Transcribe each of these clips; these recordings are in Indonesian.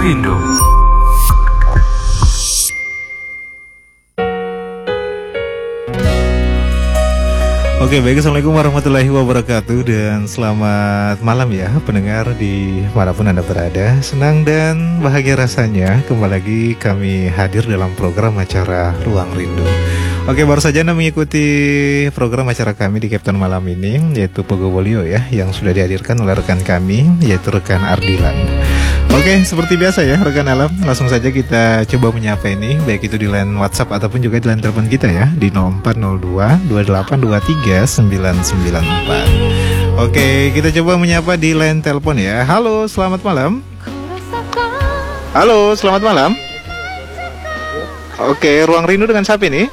Rindu. Oke, baik, assalamualaikum warahmatullahi wabarakatuh. Dan selamat malam ya pendengar di manapun Anda berada. Senang dan bahagia rasanya kembali lagi kami hadir dalam program acara Ruang Rindu. Oke, baru saja Anda mengikuti program acara kami di Captain Malam ini, yaitu Pogobolio ya, yang sudah dihadirkan oleh rekan kami, yaitu rekan Ardilan. Oke, seperti biasa ya rekan alam, langsung saja kita coba menyapa ini, baik itu di line WhatsApp ataupun juga di line telepon kita ya, di 0402 2823 994. Oke, kita coba menyapa di line telepon ya. Halo, selamat malam. Halo, selamat malam. Oke, Ruang Rindu dengan siapa ini?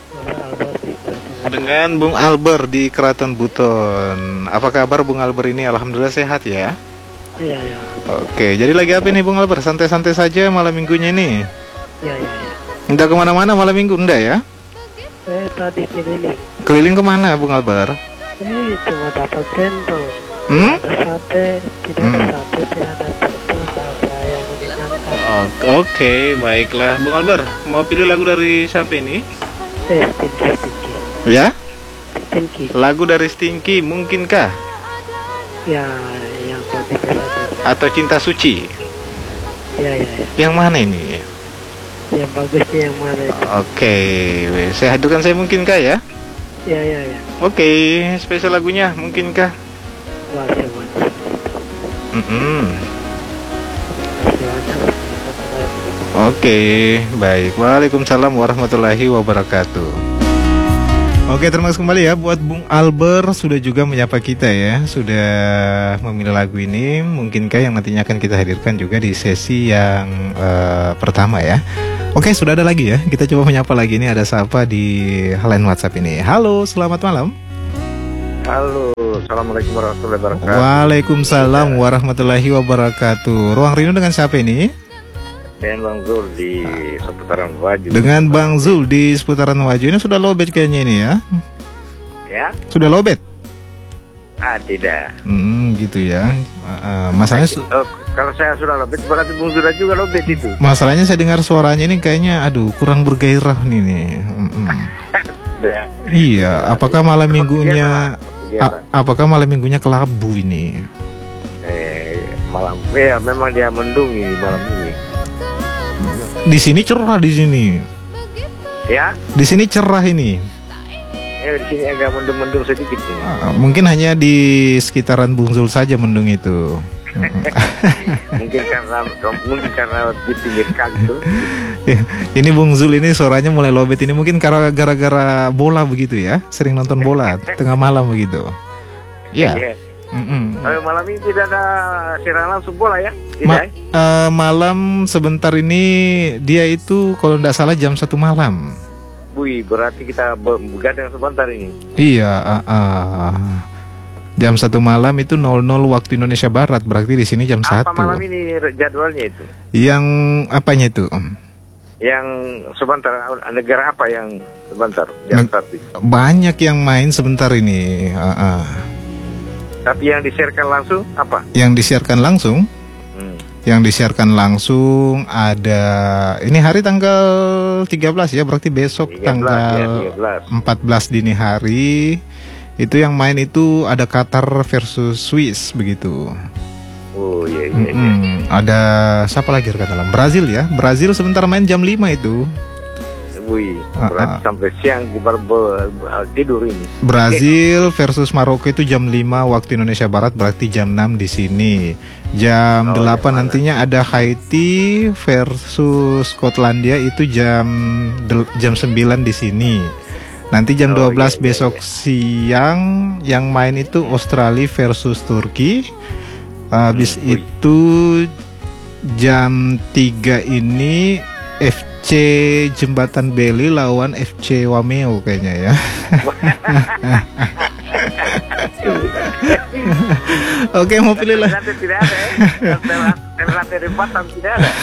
Dengan Bung Albert di Keraton Buton. Apa kabar Bung Albert ini? Alhamdulillah sehat ya. Iya. Oke, jadi lagi apa nih Bung Albert? Santai-santai saja malam minggunya nih. Iya. Enggak kemana-mana malam minggu, enggak ya? Tadi keliling. Keliling kemana Bung Albert? Ini cuma dapat bento. Ada sate, tidak ada sate, tidak ada bento, ada yang menyenangkan. Oke, baiklah Bung Albert. Mau pilih lagu dari siapa ini? Stinky. Ya? Stinky. Lagu dari Stinky, mungkinkah? Ya, yang tadi saja. Atau Cinta Suci? Ya. Yang mana ini? Yang bagusnya yang mana itu? Oke, saya hadirkan saya mungkinkah ya? Ya. Oke, spesial lagunya mungkinkah? Wah, semuanya. Oke, baik. Waalaikumsalam warahmatullahi wabarakatuh. Oke, terima kasih kembali ya buat Bung Albert sudah juga menyapa kita ya, sudah memilih lagu ini. Mungkinkah yang nantinya akan kita hadirkan juga di sesi yang pertama ya. Oke, sudah ada lagi ya. Kita coba menyapa lagi, ini ada siapa di line WhatsApp ini. Halo, selamat malam. Halo, assalamualaikum warahmatullahi wabarakatuh. Waalaikumsalam warahmatullahi wabarakatuh. Ruang Rindu dengan siapa ini? Dengan Bang Zul di seputaran Waju. Dengan Bang Zul di seputaran Waju. Ini sudah lowbat kayaknya ini ya. Ya? Sudah lowbat? Tidak. Gitu ya. Masalahnya kalau saya sudah lobet, berarti Bung Zul juga lobet itu. Masalahnya saya dengar suaranya ini kayaknya kurang bergairah nih. Ya. Iya, apakah malam minggunya apakah malam minggunya kelabu ini? Malam. Ya, memang dia mendung ini malam ini. Di sini cerah di sini. Ya? Di sini cerah ini. Di sini agak mendung-mendung sedikit ini. Mungkin hanya di sekitaran Bung Zul saja mendung itu. mungkin karena di pinggir kali itu. Ini Bung Zul ini suaranya mulai lobet ini mungkin karena gara-gara bola begitu ya, sering nonton bola tengah malam begitu. Ya. Malam ini tidak ada siaran langsung bola ya? Tidak. Malam sebentar ini dia itu kalau tidak salah jam 1 malam. Wih, berarti kita begadang sebentar ini. Iya. Jam 1 malam itu 00 waktu Indonesia Barat, berarti di sini jam 1. Apa malam ini jadwalnya itu? Yang apanya itu? Yang sebentar, negara apa yang sebentar? Banyak yang main sebentar ini. Tapi yang disiarkan langsung apa? Yang disiarkan langsung? Yang disiarkan langsung ada, ini hari tanggal 13 ya, berarti besok 13, tanggal 14 dini hari. Itu yang main itu ada Qatar versus Swiss begitu. Oh iya. Ada siapa lagi rekan dalam? Brazil ya. Brazil sebentar main jam 5 itu. Wih, berarti sampai siang tidur ini. Brazil versus Maroko itu jam 5 waktu Indonesia Barat, berarti jam 6 di sini. Jam 8 nantinya ada Haiti versus Skotlandia itu jam 9 di sini. Nanti jam 12 besok siang yang main itu Australia versus Turki. Habis itu jam 3 ini FC Jembatan Beli lawan FC Wameo kayaknya ya. Oke, mau pilih lah. Tidak ada ya. Relatif Batam tidak ada.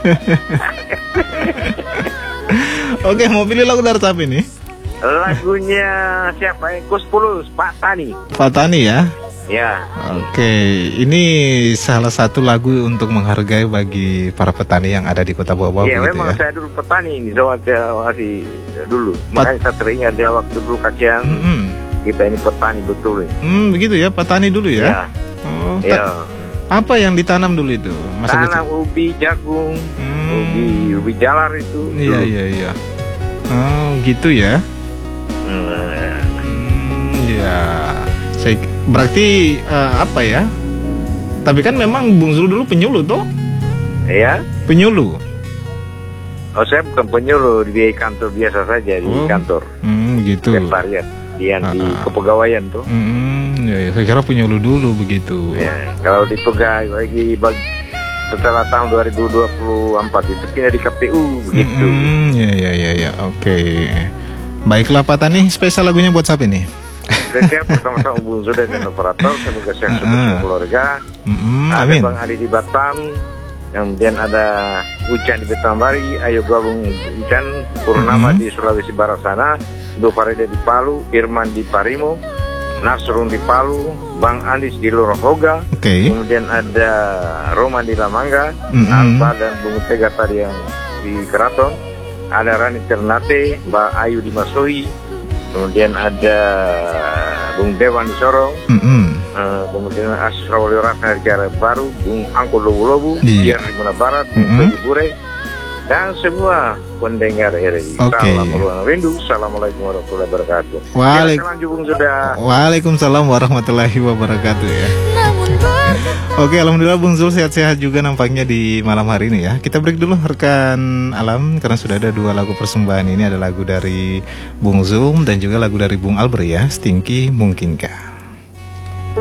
Oke, mau pilih lagu dari siapa ini? Lagunya siapa ya? Kus Pulus, Pak Tani. Pak Tani ya. Ya. Oke, ini salah satu lagu untuk menghargai bagi para petani yang ada di Kota Bau-Bau Iya, gitu memang ya. saya dulu petani ini, masih dulu. Makanya saya teringat dia waktu dulu kacian kita ini petani betul. Begitu ya, petani dulu ya. Ya. Oh, Ya. apa yang ditanam dulu itu? Masa Tanam kecil? ubi jagung, ubi jalar itu. Iya, dulu. iya, iya. Oh, gitu ya. Ya. Berarti apa ya? Tapi kan memang Bung Zul dulu penyuluh toh? Iya. Penyuluh. Oh, saya bukan penyuluh di kantor biasa saja di kantor. Gitu. Sekretariat di kepegawaian tuh. Ya, saya kira penyuluh dulu begitu. Ya, kalau di pegawai setelah tahun 2024 itu pindah di KPU begitu. Ya, oke. Baiklah Pak Tani, spesial lagunya buat siapa nih? Saya bersama-sama Bung Zul dan operator, semoga sehat semua keluarga. Ada Amin. Bang Ali di Batam, kemudian ada Ucan di Betambari, Ayo Gabung Ucan, Purnama di Sulawesi Barat sana, Do Farida di Palu, Irman di Parimo, Nasrun di Palu, Bang Andis di Lorohoga, kemudian ada Roman di Lamangga, Alfa dan Bung Tega tadi yang di Keraton, ada Rani Ternate, Mbak Ayu di Masohi, kemudian ada Bung Dewan di Sorong, kemudian Asis Rawali Ratna di Jaya Baru, Bung Angko Lobu-Lobu, Biar di Mana Barat, Bung Fedi Bure, dan semua pendengar RRI. Assalamualaikum warahmatullahi wabarakatuh. Waalaikumsalam warahmatullahi wabarakatuh ya. Oke, alhamdulillah Bung Zul sehat-sehat juga nampaknya di malam hari ini ya. Kita break dulu rekan alam karena sudah ada 2 lagu persembahan ini, ada lagu dari Bung Zul dan juga lagu dari Bung Albert ya, Stinky Mungkinkah.